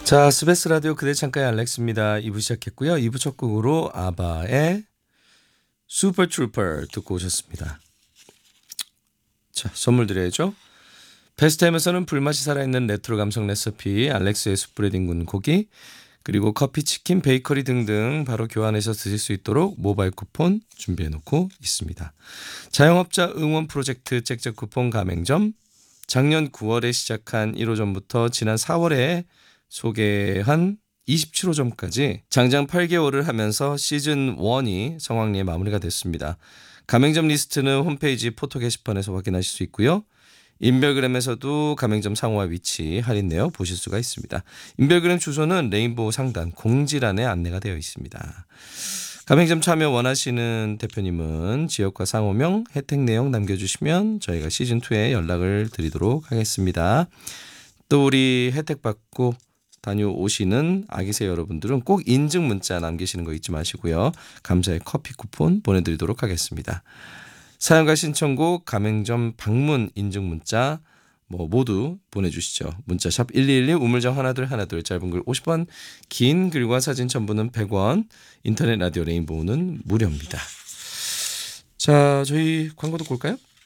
자, 스베스 라디오 그대 창가의 알렉스입니다. 2부 시작했고요. 2부 첫 곡으로 아바의 슈퍼 트루퍼 듣고 오셨습니다. 자, 선물 드려야죠. 베스트햄에서는 불맛이 살아있는 레트로 감성 레시피 알렉스의 숯불에 뒹군 고기, 그리고 커피, 치킨, 베이커리 등등 바로 교환해서 드실 수 있도록 모바일 쿠폰 준비해놓고 있습니다. 자영업자 응원 프로젝트 잭잭 쿠폰 가맹점, 작년 9월에 시작한 1호점부터 지난 4월에 소개한 27호점까지 장장 8개월을 하면서 시즌 1이 성황리에 마무리가 됐습니다. 가맹점 리스트는 홈페이지 포토 게시판에서 확인하실 수 있고요. 인별그램에서도 가맹점 상호와 위치, 할인 내역 보실 수가 있습니다. 인별그램 주소는 레인보우 상단 공지란에 안내가 되어 있습니다. 가맹점 참여 원하시는 대표님은 지역과 상호명, 혜택 내용 남겨주시면 저희가 시즌2에 연락을 드리도록 하겠습니다. 또 우리 혜택 받고 다녀오시는 아기새 여러분들은 꼭 인증 문자 남기시는 거 잊지 마시고요. 감사의 커피 쿠폰 보내드리도록 하겠습니다. 사연과 신청곡, 가맹점 방문 인증 문자 모두 보내주시죠. 문자 샵 1212 우물정 하나둘 짧은 글 50원, 긴 글과 사진 첨부는 100원, 인터넷 라디오 레인보우는 무료입니다. 자, 저희 광고 듣고 올까요?